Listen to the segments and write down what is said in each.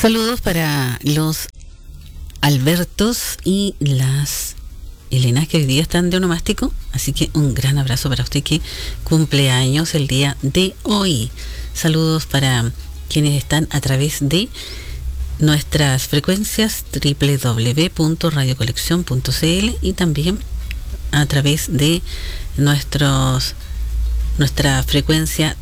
Saludos para los Albertos y las Elenas que hoy día están de onomástico, así que un gran abrazo para usted que cumple años el día de hoy. Saludos para quienes están a través de nuestras frecuencias www.radiocolección.cl y también a través de nuestra frecuencia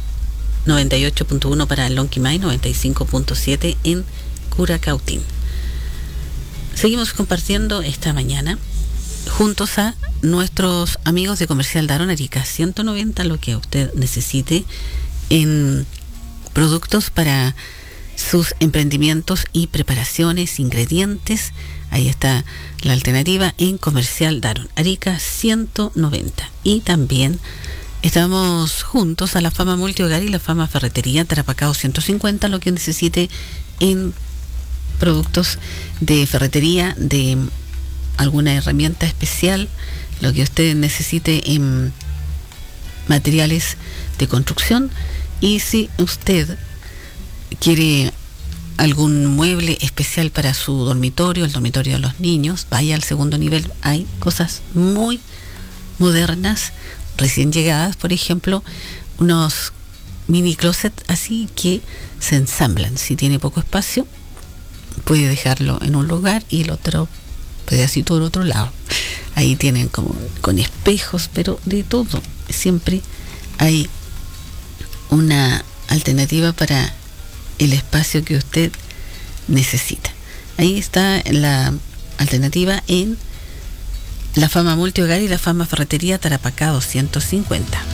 98.1 para Lonquimay, 95.7 en Curacautín. Seguimos compartiendo esta mañana juntos a nuestros amigos de Comercial Daron Arica 190, lo que usted necesite en productos para sus emprendimientos y preparaciones, ingredientes. Ahí está la alternativa en Comercial Daron Arica 190. Y también estamos juntos a la Fama Multihogar y la Fama Ferretería Tarapacao 150, lo que necesite en productos de ferretería, de alguna herramienta especial, lo que usted necesite en materiales de construcción. Y si usted quiere algún mueble especial para su dormitorio, el dormitorio de los niños, vaya al segundo nivel. Hay cosas muy modernas, recién llegadas, por ejemplo, unos mini closet así que se ensamblan. Si tiene poco espacio, puede dejarlo en un lugar y el otro pedacito del otro lado. Ahí tienen como con espejos, pero de todo. Siempre hay una alternativa para el espacio que usted necesita. Ahí está la alternativa en la Fama Multihogar y la Fama Ferretería Tarapacá 250.